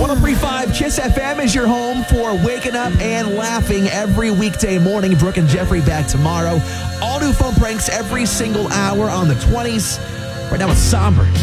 103.5 Kiss FM is your home for waking up and laughing every weekday morning. Brooke and Jeffrey back tomorrow. All new phone pranks every single hour on the 20s. Right now it's somber.